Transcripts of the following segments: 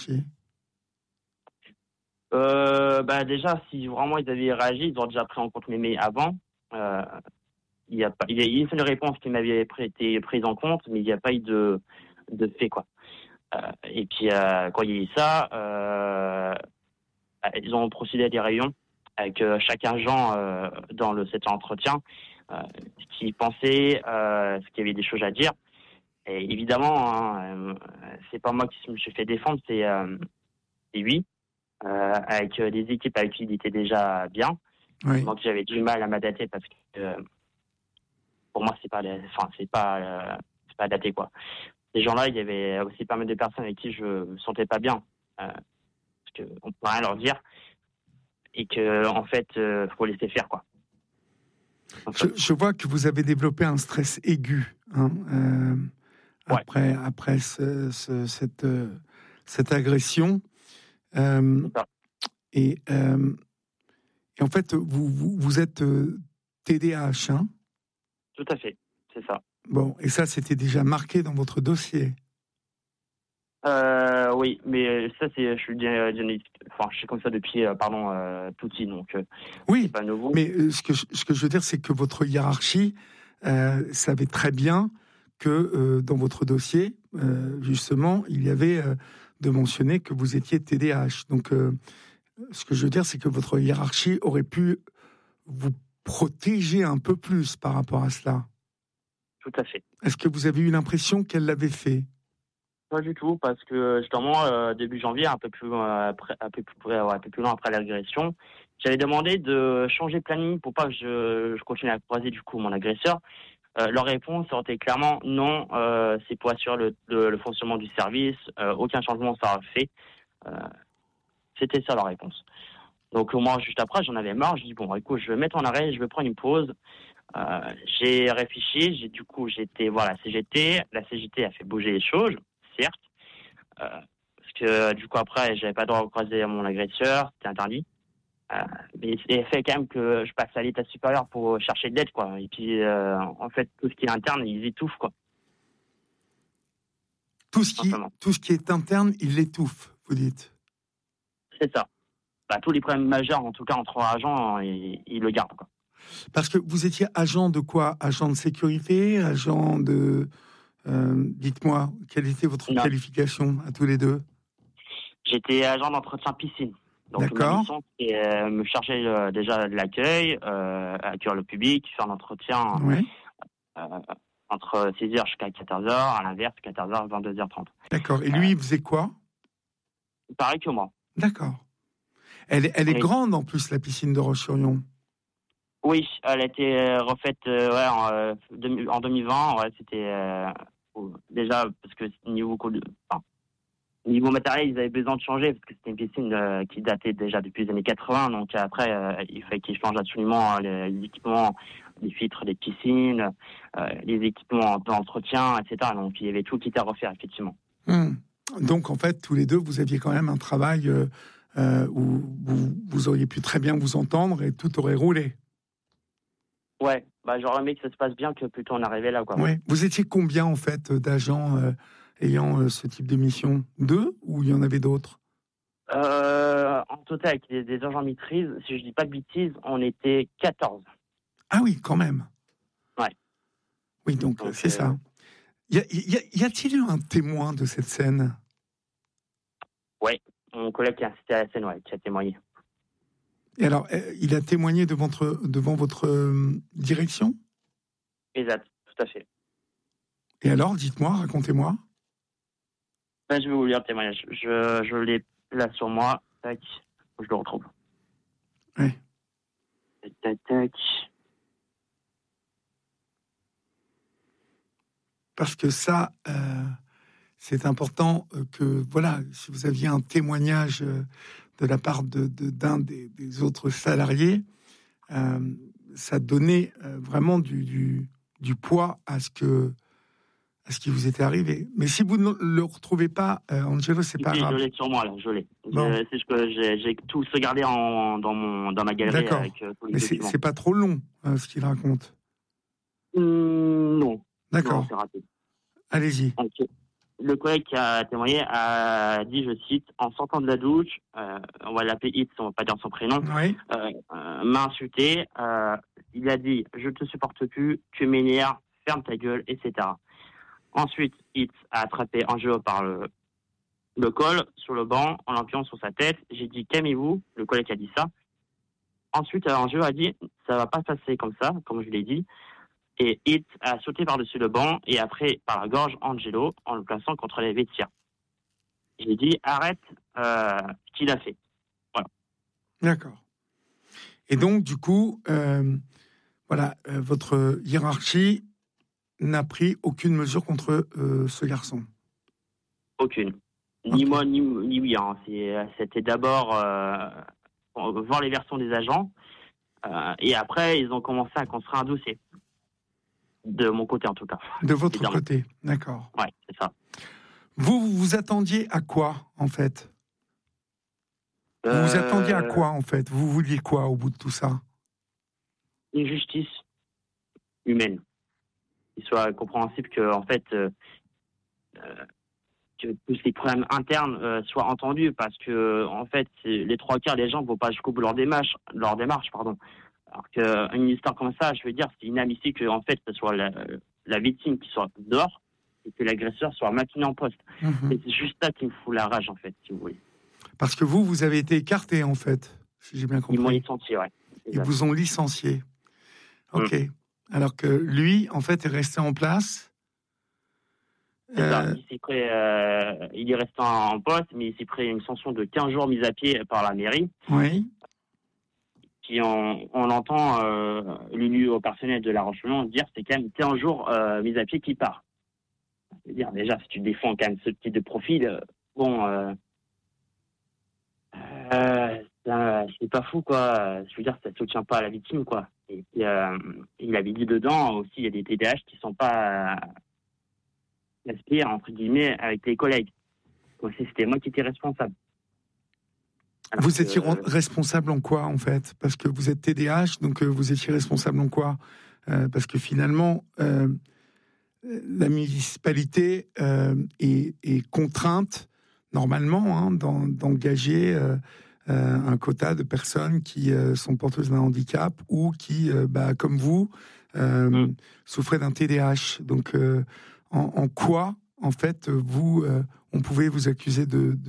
hiérarchie? Déjà, si vraiment ils avaient réagi, ils auraient déjà pris en compte mes mails avant. Il y a une seule réponse qui m'avait été prise en compte, mais il n'y a pas eu de fait, quoi. Et puis, quand il y a eu ça, ils ont procédé à des réunions avec chaque agent dans cet entretien, qui pensait qu'il y avait des choses à dire. Et évidemment, c'est pas moi qui me suis fait défendre, c'est lui, avec des équipes avec qui il était déjà bien. Oui. Donc j'avais du mal à m'adapter parce que pour moi c'est pas adapté, quoi. Ces gens-là, il y avait aussi pas mal de personnes avec qui je me sentais pas bien, parce que on peut rien leur dire et que en fait faut laisser faire, quoi. Je vois que vous avez développé un stress aigu, hein, après cette agression. Et en fait, vous êtes TDAH, hein? Tout à fait, c'est ça. Bon, et ça, c'était déjà marqué dans votre dossier. Oui, mais ça, je suis comme ça depuis, tout petit, donc oui, c'est pas nouveau. Mais ce que je veux dire, c'est que votre hiérarchie savait très bien que dans votre dossier, justement, il y avait de mentionner que vous étiez TDAH. Donc, ce que je veux dire, c'est que votre hiérarchie aurait pu vous protéger un peu plus par rapport à cela. Tout à fait. Est-ce que vous avez eu l'impression qu'elle l'avait fait? Pas du tout, parce que justement, début janvier, un peu plus loin après l'agression, j'avais demandé de changer de planning pour pas que je continue à croiser du coup mon agresseur. Leur réponse était clairement non, c'est pour assurer le fonctionnement du service, aucun changement sera fait. C'était ça leur réponse. Donc moi, juste après, j'en avais marre. Je dis bon, écoute, je vais mettre en arrêt, je vais prendre une pause. J'ai réfléchi, j'étais voir la CGT. La CGT a fait bouger les choses, certes, parce que du coup après, j'avais pas le droit de croiser mon agresseur, c'était interdit. Mais c'est fait quand même que je passe à l'état supérieur pour chercher de l'aide, quoi. Et puis en fait, tout ce qui est interne, ils étouffent, quoi. Tout ce qui est interne, il l'étouffe, vous dites. C'est ça. Tous les problèmes majeurs, en tout cas entre agents, ils le gardent, quoi. Parce que vous étiez agent de quoi? Agent de sécurité? Agent de... dites-moi, quelle était votre qualification à tous les deux? J'étais agent d'entretien piscine. Donc D'accord. ma mission, c'est me charger déjà de l'accueil, accueillir le public, faire l'entretien entre 6h jusqu'à 14h, à l'inverse, 14h, 22h30. D'accord. Et lui, il faisait quoi? Pareil que moi. D'accord. Elle est grande en plus, la piscine de Roche-sur-Yon. Oui, elle a été refaite en 2020. Ouais, c'était déjà parce que niveau matériel, ils avaient besoin de changer parce que c'était une piscine qui datait déjà depuis les années 80. Donc après, il fallait qu'ils changent absolument les équipements, les filtres des piscines, les équipements d'entretien, etc. Donc il y avait tout qui était à refaire, effectivement. Donc en fait, tous les deux, vous aviez quand même un travail où vous auriez pu très bien vous entendre et tout aurait roulé. Ouais, j'aurais aimé que ça se passe bien que plutôt on arrivait là, quoi. Ouais. Vous étiez combien en fait d'agents ayant ce type de mission? 2 ou il y en avait d'autres? En total, avec des agents maîtrise, si je dis pas de bêtises, on était 14. Ah oui, quand même. Ouais. Oui, donc c'est ça. Y a-t-il eu un témoin de cette scène? Oui, mon collègue qui a assisté à la scène, qui a témoigné. Et alors, il a témoigné devant votre direction? Exact, tout à fait. Et alors, dites-moi, racontez-moi. Je vais vous lire le témoignage. Je l'ai là sur moi. Tac, faut que je le retrouve. Oui. Tac, tac. Parce que ça, c'est important que, voilà, si vous aviez un témoignage de la part d'un des autres salariés, ça donnait vraiment du poids à ce qui vous était arrivé. Mais si vous ne le retrouvez pas, Angelo, c'est pas grave. Je l'ai sur moi, là, je l'ai. Bon. C'est ce que j'ai tout sauvegardé dans ma galerie. D'accord. Avec tous les Mais documents. c'est pas trop long, ce qu'il raconte. Non. D'accord. Non, c'est rapide. Allez-y. Okay. le collègue qui a témoigné a dit, je cite, en sortant de la douche, on va l'appeler Hitz, on va pas dire son prénom, Oui. m'a insulté. Il a dit, je te supporte plus, tu m'énerves, ferme ta gueule, etc. Ensuite, Hitz a attrapé Angelo par le col, sur le banc, en l'appuyant sur sa tête. J'ai dit, calmez-vous, le collègue a dit ça. Ensuite, Angelo a dit, ça va pas passer comme ça, comme je l'ai dit. Et Hitz a sauté par-dessus le banc et après par la gorge Angelo en le plaçant contre les vestiaires. J'ai dit arrête ce qu'il a fait. Voilà. D'accord. Et donc, du coup, votre hiérarchie n'a pris aucune mesure contre ce garçon. Aucune. Okay. Ni moi, ni oui. Hein. C'était d'abord voir les versions des agents et après, ils ont commencé à construire un dossier. De mon côté, en tout cas. De votre côté, d'accord. Ouais, c'est ça. Vous vous attendiez à quoi, en fait ? Vous vous attendiez à quoi, en fait ? Vous vouliez quoi, au bout de tout ça ? Une justice humaine. Qu'il soit compréhensible que, en fait, que tous ces problèmes internes soient entendus, parce que, en fait, les trois quarts des gens ne vont pas jusqu'au bout de leur démarche, Alors qu'une histoire comme ça, je veux dire, c'est inadmissible que, en fait, ce soit la victime qui soit dehors et que l'agresseur soit maintenu en poste. Mm-hmm. Et c'est juste ça qui me fout la rage, en fait, si vous voulez. Parce que vous avez été écarté, en fait, si j'ai bien compris. Ils m'ont licencié, ouais. Ils vous ont licencié. Ok. Alors que lui, en fait, est resté en place. Il est resté en poste, mais il s'est pris une sanction de 15 jours mise à pied par la mairie. Oui. Qui on entend l'élu au personnel de La Roche-Hulon dire c'est quand même 15 jours mise à pied qui part. C'est-à-dire déjà si tu défends quand même ce type de profil, c'est pas fou quoi. Je veux dire ça soutient pas à la victime quoi. Et il avait dit dedans aussi il y a des TDAH qui sont pas gaspillés entre guillemets avec les collègues. Donc c'était moi qui étais responsable. Alors vous étiez responsable en quoi, en fait ? Parce que vous êtes TDAH, donc vous étiez responsable en quoi ? Parce que finalement, la municipalité est contrainte, normalement, d'engager un quota de personnes qui sont porteuses d'un handicap ou qui, comme vous, souffraient d'un TDAH. Donc, en quoi, en fait, on pouvait vous accuser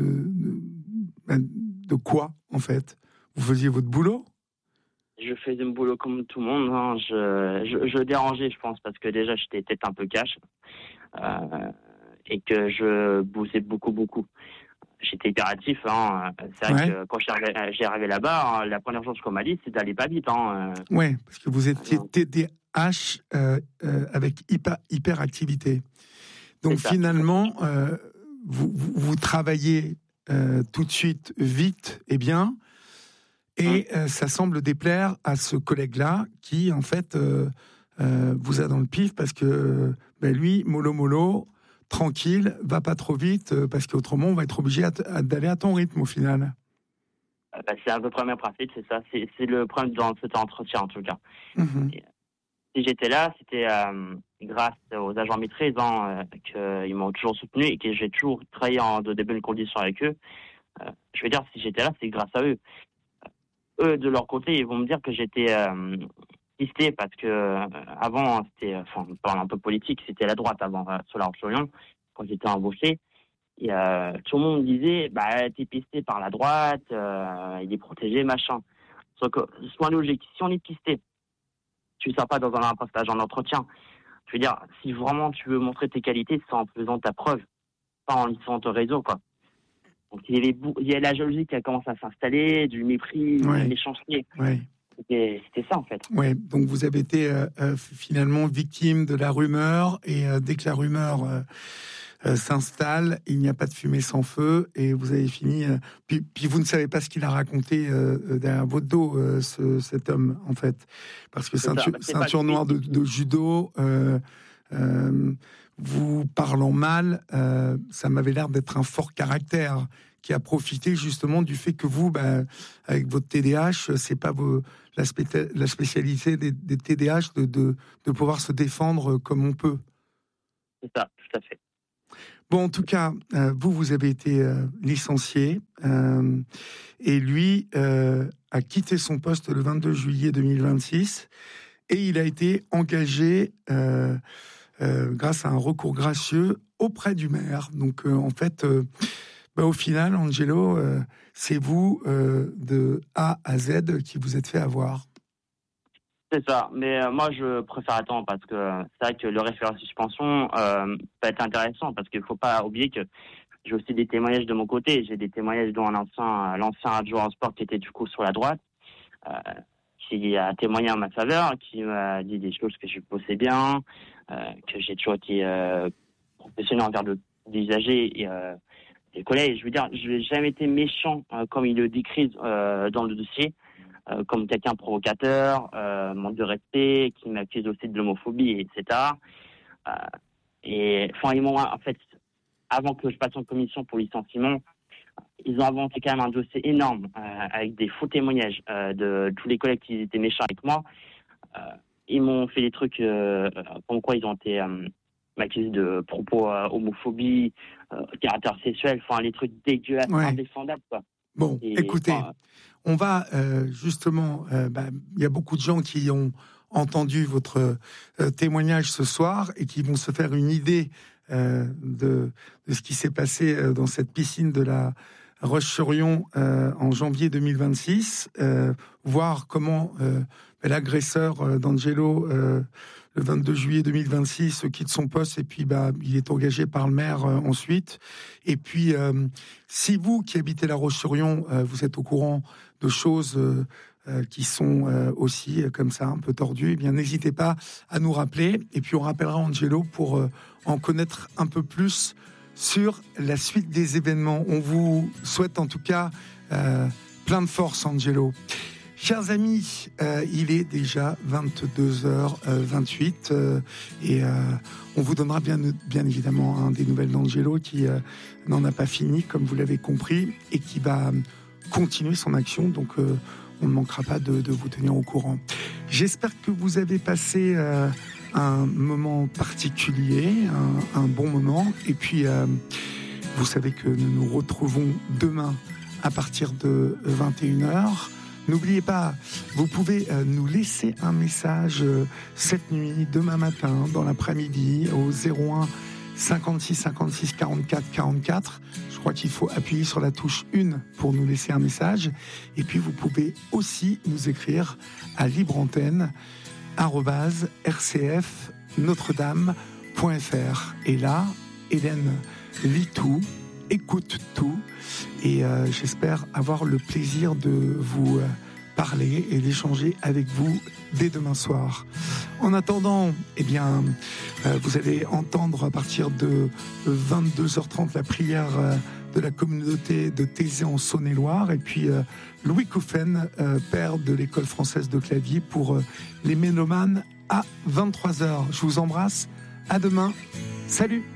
de quoi, en fait ? Vous faisiez votre boulot ? Je faisais mon boulot comme tout le monde. Hein. Je dérangeais, je pense, parce que déjà, j'étais tête un peu cash. Et que je bossais beaucoup. J'étais hyperactif. Hein. C'est vrai que quand j'ai arrivé là-bas, la première chose qu'on m'a dit, c'est d'aller pas vite. Hein. Oui, parce que vous étiez TDAH avec hyperactivité. Donc finalement, vous travaillez tout de suite, vite et bien, et ça semble déplaire à ce collègue-là qui, en fait, vous a dans le pif parce que lui, mollo, tranquille, va pas trop vite, parce qu'autrement, on va être obligé d'aller à ton rythme au final. C'est un peu le premier principe, c'est ça. C'est le problème dans cet entretien, en tout cas. Mm-hmm. Si j'étais là, c'était grâce aux agents maîtrises qu'ils m'ont toujours soutenu et que j'ai toujours travaillé de bonnes conditions avec eux. Je veux dire, si j'étais là, c'est grâce à eux. Eux, de leur côté, ils vont me dire que j'étais pisté parce que avant, c'était, on parle un peu politique, c'était la droite avant sur La Roche-Hulon, quand j'étais embauché. Et tout le monde me disait, t'es pisté par la droite, il est protégé, machin. Sauf que, sois logique, si on est pisté, tu ne seras pas dans un stage en entretien. Je veux dire, si vraiment tu veux montrer tes qualités, c'est en faisant ta preuve, pas en lisant ton réseau, quoi. Donc il y a la jalousie qui a commencé à s'installer, du mépris, de la méchanceté. Ouais. C'était ça, en fait. Oui, donc vous avez été finalement victime de la rumeur, et dès que la rumeur s'installe, il n'y a pas de fumée sans feu, et vous avez fini... Puis vous ne savez pas ce qu'il a raconté derrière votre dos, cet homme, en fait. Parce que ceinture noire de judo, vous parlant mal, ça m'avait l'air d'être un fort caractère qui a profité justement du fait que vous, avec votre TDAH, c'est pas la spécialité des TDAH de pouvoir se défendre comme on peut. C'est ça, tout à fait. Bon, en tout cas, vous avez été licencié et lui a quitté son poste le 22 juillet 2026 et il a été engagé grâce à un recours gracieux auprès du maire. Donc, en fait, au final, Angelo, c'est vous de A à Z qui vous êtes fait avoir. C'est ça, mais moi je préfère attendre parce que c'est vrai que le référé suspension peut être intéressant parce qu'il ne faut pas oublier que j'ai aussi des témoignages de mon côté. J'ai des témoignages dont l'ancien adjoint en sport qui était du coup sur la droite, qui a témoigné en ma faveur, qui m'a dit des choses que je bossais bien, que j'ai toujours été professionnel envers des usagers et des collègues. Je veux dire, je n'ai jamais été méchant comme il le décrit dans le dossier. Comme quelqu'un provocateur, manque de respect, qui m'accuse aussi de l'homophobie, etc. Et enfin, ils m'ont, en fait, avant que je passe en commission pour licenciement, ils ont inventé quand même un dossier énorme avec des faux témoignages de tous les collègues qui étaient méchants avec moi. Ils m'ont fait des trucs comme quoi ils ont été m'accusés de propos homophobie, caractère sexuel, enfin les trucs dégueulasses, indéfendables, quoi. Bon, écoutez, on va justement, il y a beaucoup de gens qui ont entendu votre témoignage ce soir et qui vont se faire une idée de ce qui s'est passé dans cette piscine de la Roche-sur-Yon en janvier 2026, voir comment l'agresseur d'Angelo, le 22 juillet 2026, quitte son poste et puis il est engagé par le maire ensuite. Et puis, si vous qui habitez la Roche-sur-Yon, vous êtes au courant de choses qui sont aussi comme ça un peu tordues, eh bien n'hésitez pas à nous rappeler. Et puis on rappellera Angelo pour en connaître un peu plus sur la suite des événements. On vous souhaite en tout cas plein de force, Angelo. Chers amis, il est déjà 22h28 et on vous donnera bien évidemment des nouvelles d'Angelo qui n'en a pas fini, comme vous l'avez compris, et qui va continuer son action. Donc, on ne manquera pas de vous tenir au courant. J'espère que vous avez passé un moment particulier, un bon moment. Et puis, vous savez que nous nous retrouvons demain à partir de 21h. N'oubliez pas, vous pouvez nous laisser un message cette nuit, demain matin, dans l'après-midi, au 01 56 56 44 44. Je crois qu'il faut appuyer sur la touche 1 pour nous laisser un message. Et puis, vous pouvez aussi nous écrire à libreantenne@rcfnotredame.fr. Et là, Hélène lit tout, écoute tout. Et j'espère avoir le plaisir de vous parler et d'échanger avec vous dès demain soir. En attendant, vous allez entendre à partir de 22h30 la prière de la communauté de Thésée en Saône-et-Loire et puis Louis Couffen, père de l'école française de clavier pour les mélomanes à 23h. Je vous embrasse, à demain, salut!